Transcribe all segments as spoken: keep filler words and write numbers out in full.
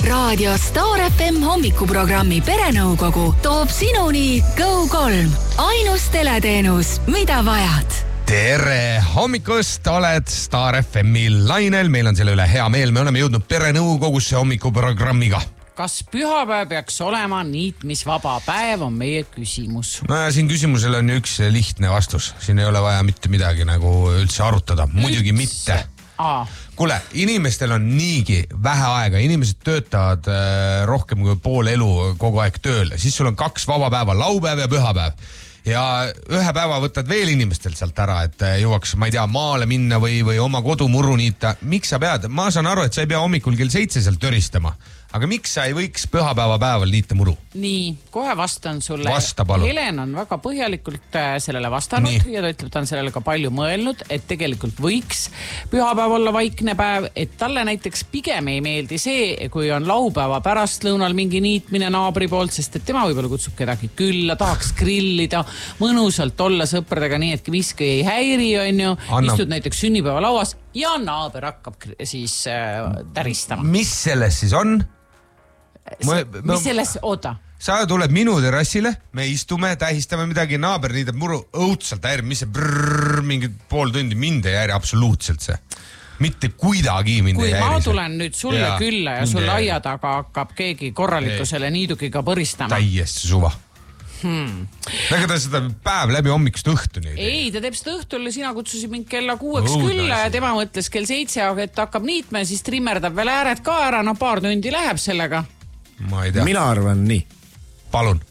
Raadio Star F M hommikuprogrammi Perenõukogu toob sinuni Go kolm. Ainus teleteenus, mida vajad. Tere hommikust, oled Star F M-il lainel. Meil on selle üle hea meel. Me oleme jõudnud Perenõukogusse hommikuprogrammiga. Kas pühapäev peaks olema niitmisvaba päev, on meie küsimus. No ja siin küsimusel on üks lihtne vastus. Siin ei ole vaja mitte midagi nagu üldse arutada. Muidugi üldse. Mitte. Aa. Kuule, inimestel on niigi vähe aega. Inimesed töötavad äh, rohkem kui pool elu kogu aeg tööl. Siis sul on kaks vaba päeva, laupäev ja pühapäev. Ja ühe päeva võtad veel inimestelt sealt ära, et jõuaks, ma ei tea, maale minna või, või oma kodu muru niita. Miks sa pead? Ma saan aru, et sa ei pea hommikul kell seitse sealt töristama. Aga miks sa ei võiks pühapäeva päeval niita muru? Nii, kohe vastan sulle. Vasta, Helen on väga põhjalikult sellele vastanud Nii. ja ta ütleb, ta on sellele ka palju mõelnud, et tegelikult võiks pühapäev olla vaikne päev, et talle näiteks pigem ei meeldi see, kui on laupäeva pärastlõunal mingi niitmine naabri poolt, sest et tema võib-olla kutsub kedagi külla, tahaks grillida, mõnusalt olla sõpradega nii, et miski ei häiri, on ju, Anna... istud näiteks sünnipäeva lauas ja naaber hakkab siis äh, täristama. Mis selles siis on? Ma, ma, mis selles, oota? Sa tuled minu terrassile, me istume, tähistame midagi, naaber niidab muru õudselt häirib, mis see brrrr, mingi pool tundi mind ei häiri absoluutselt see. Mitte kuidagi mind kui ei häiri. Kui ma tulen nüüd sulle ja, külla ja sul aia taga hakkab keegi korralikusele niidugiga põristama. Täiesti suva. Hmm. Ega ta seda päev läbi hommikust õhtuni. Ei, ta teeb seda õhtul, sina kutsusid mind kella kuueks Õud külla ja tema mõtles kell seitse, et hakkab niitma ja siis trimmerdab veel ääred ka ära, no paar tundi läheb sellega. Ma ei tea. Mina arvan nii. Palun.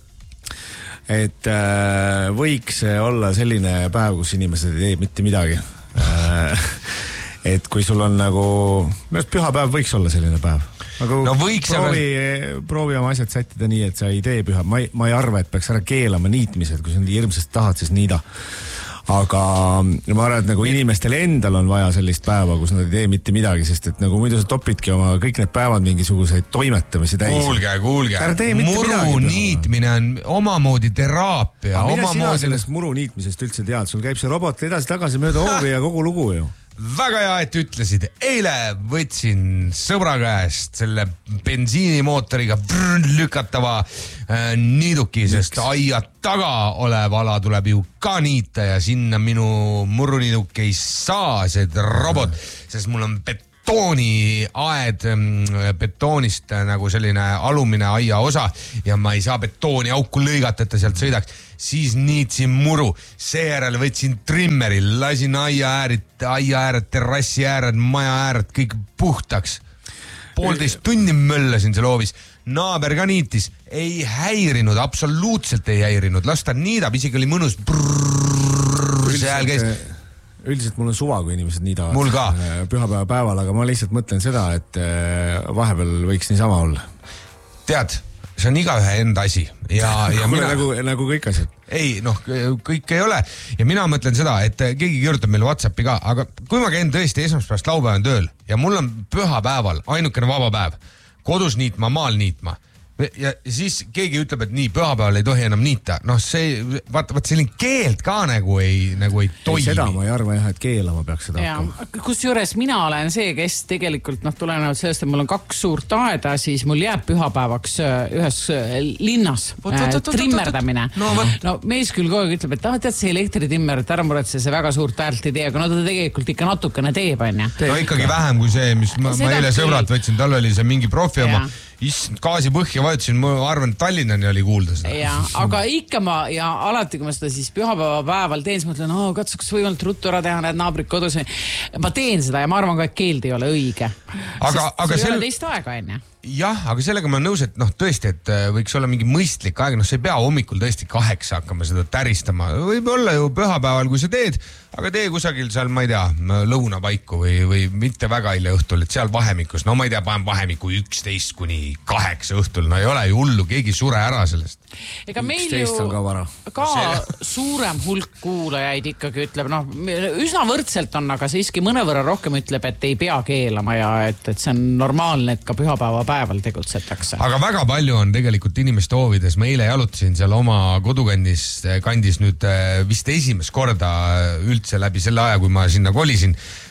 Et äh, võiks olla selline päev, kus inimesed ei tee mitte midagi. Äh, et kui sul on nagu, pühapäev võiks olla selline päev. Nagu no võiks proovi, aga... proovi oma asjad sättida nii, et sa ei tee püha. Ma ei, ma ei arva, et peaks ära keelama niitmised, kui sa nii hirmsasti tahad, siis niida. Aga ma arvan, et nagu inimestel endal on vaja sellist päeva, kus nad ei tee mitte midagi, sest et nagu muidu sa topidki oma kõik need päevad mingisuguseid toimetamisi täis. Kuulge, kuulge. Muru niitmine on omamoodi teraapia. Aga mida oma sina moodi... sellest muru niitmisest üldse tead? Sul käib see robot edasi-tagasi mööda hoovi ja kogu lugu ju. Väga hea, et ütlesid. Eile võtsin sõbra käest selle bensiinimootoriga lükatava äh, niiduki, sest aia taga olev ala tuleb ju ka niita ja sinna minu muruniiduk ei saa see robot, sest mul on betooni aed, betoonist nagu selline alumine aia osa ja ma ei saa betooni auku lõigata, et ta sealt sõidaks. Siis niitsin muru, seejärel võtsin trimmeri, lasin aia äärid, aia ääred, terrassi ääred, maja ääred, kõik puhtaks. Poolteist tunni möllasin see loovis. Naaber ka niitis, ei häirinud, absoluutselt ei häirinud. Las ta niidab, isegi oli mõnus. Brrrr, see hääl käis. Üldiselt mul on suva, kui inimesed niidavad. Mul ka. Pühapäeva päeval, aga ma lihtsalt mõtlen seda, et vahepeal võiks niisama olla. Tead, see on iga ühe enda asi. Ja, ja mina... nagu, nagu kõik asjad. Ei, noh, kõik ei ole. Ja mina mõtlen seda, et keegi kirjutab meile WhatsAppi ka, aga kui ma käin tõesti esmaspäevast laupäevan tööl ja mul on pühapäeval ainukene vaba päev, kodus niitma, maal niitma, ja siis keegi ütleb, et nii, pühapäeval ei tohi enam niita. Noh, see, vaata, vaata selline keeld ka nagu ei, nagu ei toimi. Seda ma ei arva jah, et keelama peaks seda hakkama. Kus juures mina olen see, kes tegelikult, noh, tulenevalt sellest, et mul on kaks suurt aeda, siis mul jääb pühapäevaks ühes linnas võt, võt, võt, trimmerdamine. No, no mees küll kogu aeg ütleb, et ah, tead see elektritimmer, et ära muretse, see väga suurt äärt ei tee, aga no ta tegelikult ikka natukene teeb, on ja. No ikkagi vähem kui see, mis ma, ma eile sõbralt võtsin, tal oli see mingi profi oma issand, gaasi põhja vajutasin, ma arvan, Tallinnani oli kuulda seda. Ja, aga ikka ma, ja alati, kui ma seda siis pühapäeva päeval teen, siis mõtlen, oh, katsuks võimalt ruttu ära teha, need naabrid kodus. Ma teen seda ja ma arvan ka, et keeld ei ole õige. Aga, aga see sel... ei ole teist aega, enne. Jah, aga sellega ma nõus, et noh, tõesti, et võiks olla mingi mõistlik aeg, noh, see ei pea hommikul tõesti kaheksa hakkama seda täristama. Võib olla ju pühapäeval, kui sa teed, aga tee kusagil seal, ma ei tea, lõunapaiku või, või mitte väga hilja õhtul, et seal vahemikus, no ma ei tea, panen vahemiku üksteist kuni kaheksa õhtul, no ei ole ju hullu, keegi sure ära sellest. Ega meil ju ka, ka suurem hulk kuulajaid ikkagi ütleb, noh, üsna võrdselt on, aga siiski mõnevõrra rohkem ütleb, et ei pea keelama ja et, et see on normaalne, et ka pühapäeva päeval tegutsetakse. Aga väga palju on tegelikult inimeste hoovides. Ma eile jalutasin seal oma kodukandis kandis nüüd vist esimest korda üldse läbi selle aja, kui ma sinna kolisin.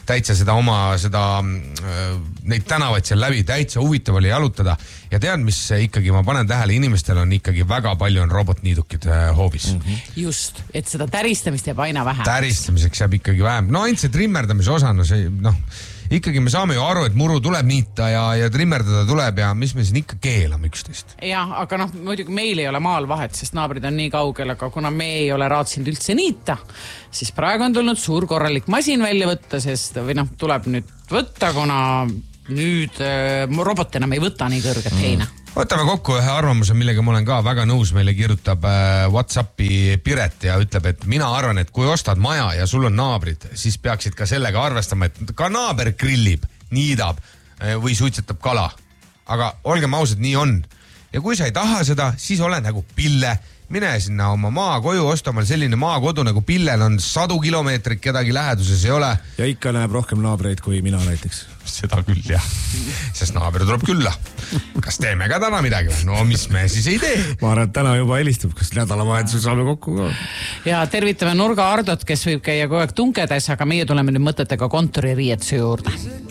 täitsa seda oma, seda, neid tänavaid seal läbi, täitsa huvitav oli jalutada ja tead, mis ikkagi ma panen tähele, inimestel on ikkagi väga palju on robotniidukid hoovis. Mm -hmm. Just, et seda täristamist jääb aina vähem. Täristamiseks jääb ikkagi vähem. No ainult see trimmerdamise osa, no see, noh, ikkagi me saame ju aru, et muru tuleb niita ja, ja trimmerdada tuleb ja mis me siin ikka keelame üksteist. Jah, aga noh, muidugi meil ei ole maal vahet, sest naabrid on nii kaugel, aga kuna me ei ole raatsinud üldse niita, siis praegu on tulnud suur korralik masin välja võtta, sest või noh, tuleb nüüd võtta, kuna nüüd äh, robot enam ei võta nii kõrget mm. heina. Võtame kokku ühe arvamuse, millega ma olen ka väga nõus, meile kirjutab äh, WhatsAppi Piret ja ütleb, et mina arvan, et kui ostad maja ja sul on naabrid, siis peaksid ka sellega arvestama, et ka naaber grillib, niidab äh, või suitsetab kala. Aga olgem ausad, nii on. Ja kui sa ei taha seda, siis ole nagu Pille. Mine sinna oma maakoju, osta omal selline maakodu nagu Pillel on sadu kilomeetrit, kedagi läheduses ei ole. Ja ikka näeb rohkem naabreid kui mina näiteks. Seda küll, jah. Sest naaber tuleb külla. Kas teeme ka täna midagi? No mis me siis ei tee? Ma arvan, et täna juba helistab, kas nädalavahetusel saame kokku ka. Ja tervitame Nurga Ardot, kes võib käia kogu aeg tunkedes, aga meie tuleme nüüd mõtetega kontoririietuse juurde.